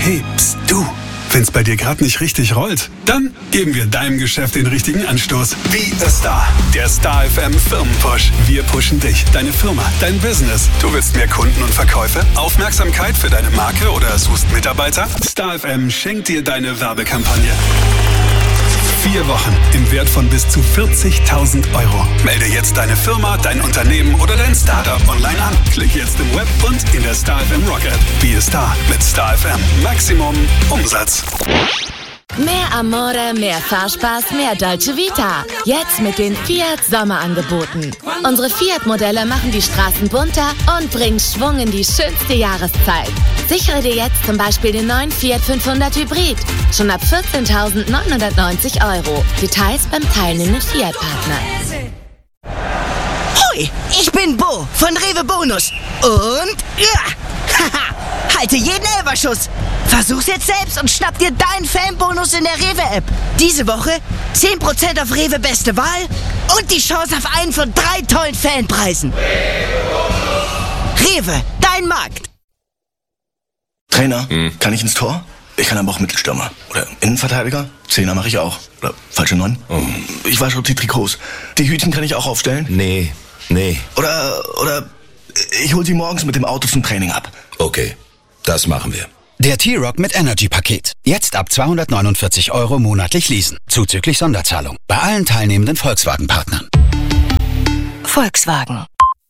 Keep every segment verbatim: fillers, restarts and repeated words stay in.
Hey, pst, du. Wenn's bei dir gerade nicht richtig rollt, dann geben wir deinem Geschäft den richtigen Anstoß. Be a Star. Der Star F M Firmenpush. Wir pushen dich, deine Firma, dein Business. Du willst mehr Kunden und Verkäufe, Aufmerksamkeit für deine Marke oder suchst Mitarbeiter? Star F M schenkt dir deine Werbekampagne. Vier Wochen im Wert von bis zu vierzigtausend Euro. Melde jetzt deine Firma, dein Unternehmen oder dein Startup online an. Klick jetzt im Web und in der Star F M Rock App. Be a Star mit Star F M. Maximum Umsatz. Mehr Amore, mehr Fahrspaß, mehr Dolce Vita. Jetzt mit den Fiat Sommerangeboten. Unsere Fiat-Modelle machen die Straßen bunter und bringen Schwung in die schönste Jahreszeit. Sichere dir jetzt zum Beispiel den neuen Fiat fünfhundert Hybrid. Schon ab vierzehntausendneunhundertneunzig Euro. Details beim teilnehmenden Fiat-Partner. Hoi, ich bin Bo von Rewe Bonus. Und ja, haha, halte jeden Elferschuss. Versuch's jetzt selbst und schnapp dir deinen Fanbonus in der Rewe-App. Diese Woche zehn Prozent auf Rewe Beste Wahl und die Chance auf einen von drei tollen Fanpreisen. Rewe, dein Markt. Trainer, hm. kann ich ins Tor? Ich kann aber auch Mittelstürmer. Oder Innenverteidiger? Zehner mache ich auch. Oder falsche Neun? Oh. Ich wasche die Trikots. Die Hütchen kann ich auch aufstellen? Nee, nee. Oder, oder ich hol sie morgens mit dem Auto zum Training ab. Okay, das machen wir. Der T-Rock mit Energy-Paket. Jetzt ab zweihundertneunundvierzig Euro monatlich leasen. Zuzüglich Sonderzahlung. Bei allen teilnehmenden Volkswagen-Partnern. Volkswagen.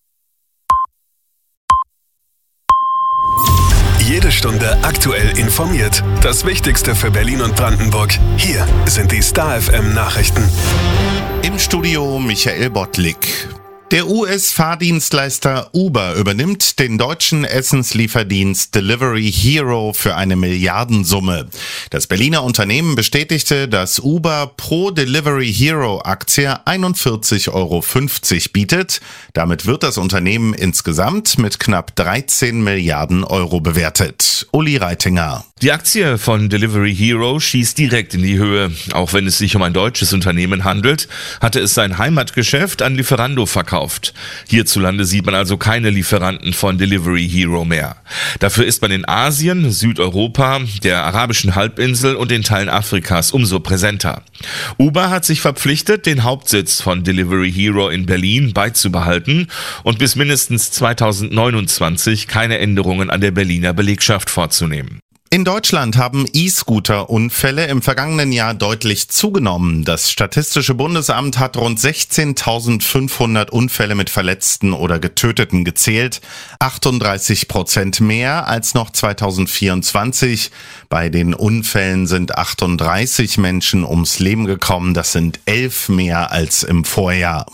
Jede Stunde aktuell informiert. Das Wichtigste für Berlin und Brandenburg. Hier sind die Star F M Nachrichten. Im Studio Michael Bottlik. Der U S-Fahrdienstleister Uber übernimmt den deutschen Essenslieferdienst Delivery Hero für eine Milliardensumme. Das Berliner Unternehmen bestätigte, dass Uber pro Delivery Hero Aktie einundvierzig Euro fünfzig bietet. Damit wird das Unternehmen insgesamt mit knapp dreizehn Milliarden Euro bewertet. Uli Reitinger. Die Aktie von Delivery Hero schießt direkt in die Höhe. Auch wenn es sich um ein deutsches Unternehmen handelt, hatte es sein Heimatgeschäft an Lieferando verkauft. Hierzulande sieht man also keine Lieferanten von Delivery Hero mehr. Dafür ist man in Asien, Südeuropa, der arabischen Halbinsel und den Teilen Afrikas umso präsenter. Uber hat sich verpflichtet, den Hauptsitz von Delivery Hero in Berlin beizubehalten und bis mindestens zweitausendneunundzwanzig keine Änderungen an der Berliner Belegschaft vorzunehmen. In Deutschland haben E-Scooter-Unfälle im vergangenen Jahr deutlich zugenommen. Das Statistische Bundesamt hat rund sechzehntausendfünfhundert Unfälle mit Verletzten oder Getöteten gezählt. achtunddreißig Prozent mehr als noch zweitausendvierundzwanzig. Bei den Unfällen sind achtunddreißig Menschen ums Leben gekommen. Das sind elf mehr als im Vorjahr.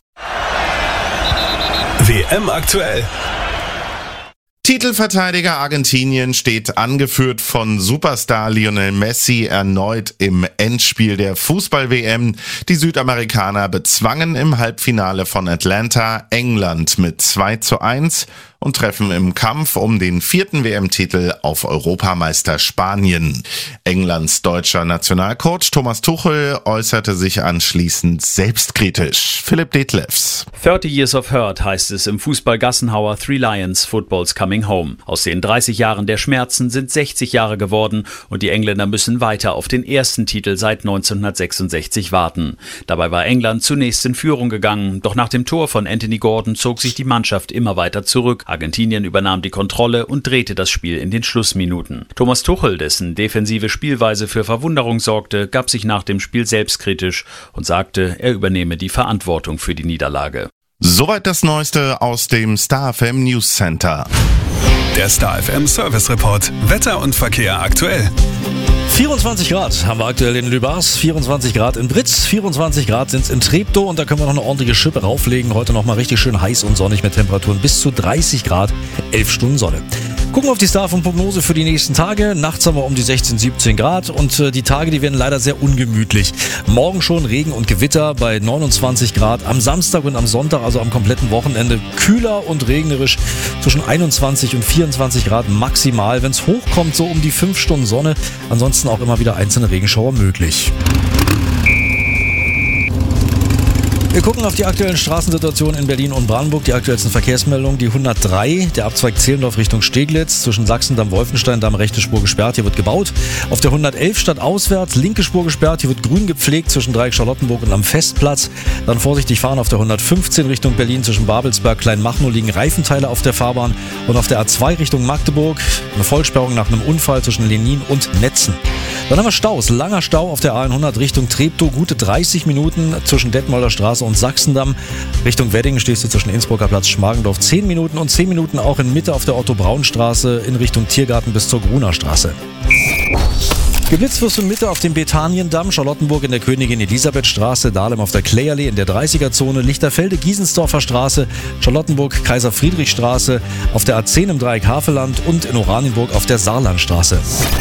W M aktuell. Titelverteidiger Argentinien steht angeführt von Superstar Lionel Messi erneut im Endspiel der Fußball-W M. Die Südamerikaner bezwangen im Halbfinale von Atlanta England mit zwei zu eins und treffen im Kampf um den vierten W M-Titel auf Europameister Spanien. Englands deutscher Nationalcoach Thomas Tuchel äußerte sich anschließend selbstkritisch. Philipp Detlefs. thirty years of hurt heißt es im Fußball-Gassenhauer Three Lions Football's Coming Home. Aus den dreißig Jahren der Schmerzen sind sechzig Jahre geworden und die Engländer müssen weiter auf den ersten Titel seit neunzehnhundertsechsundsechzig warten. Dabei war England zunächst in Führung gegangen, doch nach dem Tor von Anthony Gordon zog sich die Mannschaft immer weiter zurück. Argentinien übernahm die Kontrolle und drehte das Spiel in den Schlussminuten. Thomas Tuchel, dessen defensive Spielweise für Verwunderung sorgte, gab sich nach dem Spiel selbstkritisch und sagte, er übernehme die Verantwortung für die Niederlage. Soweit das Neueste aus dem Star F M News Center. Der Star F M Service Report. Wetter und Verkehr aktuell. vierundzwanzig Grad haben wir aktuell in Lübars, vierundzwanzig Grad in Britz, vierundzwanzig Grad sind es in Treptow und da können wir noch eine ordentliche Schippe rauflegen. Heute nochmal richtig schön heiß und sonnig mit Temperaturen bis zu dreißig Grad, elf Stunden Sonne. Gucken wir auf die Star-Prognose für die nächsten Tage. Nachts haben wir um die sechzehn, siebzehn Grad und äh, die Tage, die werden leider sehr ungemütlich. Morgen schon Regen und Gewitter bei neunundzwanzig Grad. Am Samstag und am Sonntag, also am kompletten Wochenende, kühler und regnerisch zwischen einundzwanzig und vierundzwanzig Grad maximal. Wenn es hochkommt, so um die fünf Stunden Sonne. Ansonsten auch immer wieder einzelne Regenschauer möglich. Wir gucken auf die aktuellen Straßensituationen in Berlin und Brandenburg. Die aktuellsten Verkehrsmeldungen, die hundertdrei, der Abzweig Zehlendorf Richtung Steglitz, zwischen Sachsendamm, Wolfenstein-Damm, rechte Spur gesperrt, hier wird gebaut. Auf der hundertelf stadtauswärts, linke Spur gesperrt, hier wird grün gepflegt zwischen Dreieck Charlottenburg und am Festplatz. Dann vorsichtig fahren auf der hundertfünfzehn Richtung Berlin, zwischen Babelsberg, Kleinmachnow liegen Reifenteile auf der Fahrbahn. Und auf der A zwei Richtung Magdeburg eine Vollsperrung nach einem Unfall zwischen Lenin und Netzen. Dann haben wir Staus, langer Stau auf der A hundert Richtung Treptow, gute dreißig Minuten zwischen Detmolder Straße und Sachsendamm. Richtung Wedding stehst du zwischen Innsbrucker Platz, Schmargendorf zehn Minuten und zehn Minuten auch in Mitte auf der Otto-Braun-Straße in Richtung Tiergarten bis zur Gruner Straße. Geblitzt wirst du in Mitte auf dem Betaniendamm, Charlottenburg in der Königin-Elisabeth-Straße, Dahlem auf der Klayallee in der dreißiger-Zone, Lichterfelde, Giesensdorfer Straße, Charlottenburg, Kaiser-Friedrich-Straße, auf der A zehn im Dreieck Havelland und in Oranienburg auf der Saarlandstraße.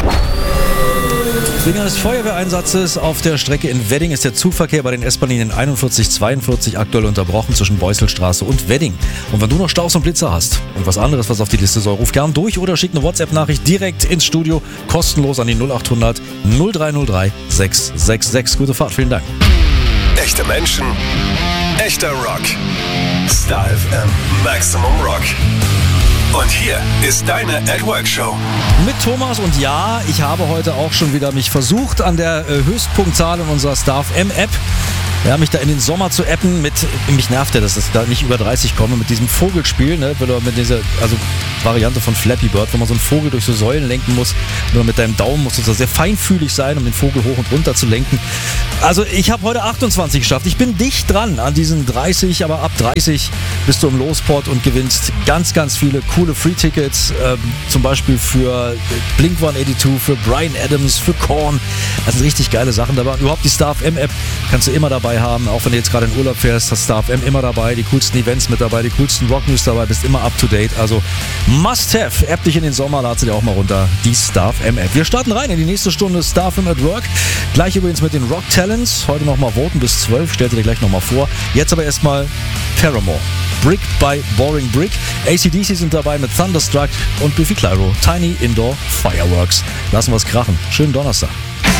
Wegen eines Feuerwehreinsatzes auf der Strecke in Wedding ist der Zugverkehr bei den S-Bahn-Linien einundvierzig, zweiundvierzig aktuell unterbrochen zwischen Beuselstraße und Wedding. Und wenn du noch Staus und Blitzer hast und was anderes, was auf die Liste soll, ruf gern durch oder schick eine WhatsApp-Nachricht direkt ins Studio, kostenlos an die null acht hundert null drei null drei sechs sechs sechs. Gute Fahrt, vielen Dank. Echte Menschen, echter Rock. Star F M Maximum Rock. Und hier ist deine At Work Show. Mit Thomas und ja, ich habe heute auch schon wieder mich versucht an der äh, Höchstpunktzahl in unserer Star F M App. Ja, mich da in den Sommer zu appen mit, mich nervt ja, dass ich da nicht über dreißig komme, mit diesem Vogelspiel, ne, mit dieser, also Variante von Flappy Bird, wo man so einen Vogel durch so Säulen lenken muss. Nur mit deinem Daumen musst du da sehr feinfühlig sein, um den Vogel hoch und runter zu lenken. Also ich habe heute achtundzwanzig geschafft. Ich bin dicht dran an diesen dreißig, aber ab dreißig bist du im Lospot und gewinnst ganz, ganz viele coole Free-Tickets, ähm, zum Beispiel für Blink one eighty-two, für Bryan Adams, für Korn. Das sind richtig geile Sachen dabei. Und überhaupt die Star F M App kannst du immer dabei haben, auch wenn du jetzt gerade in Urlaub fährst, hast Star F M immer dabei, die coolsten Events mit dabei, die coolsten Rock-News dabei, bist immer up to date, also must have, App dich in den Sommer, lad sie dir auch mal runter, die Star F M App. Wir starten rein in die nächste Stunde Star F M at Work, gleich übrigens mit den Rock Talents, heute nochmal voten bis zwölf, stellt dir gleich nochmal vor, jetzt aber erstmal Paramore, Brick by Boring Brick, A C D C sind dabei mit Thunderstruck und Biffy Clyro, Tiny Indoor Fireworks. Lassen wir es krachen, schönen Donnerstag.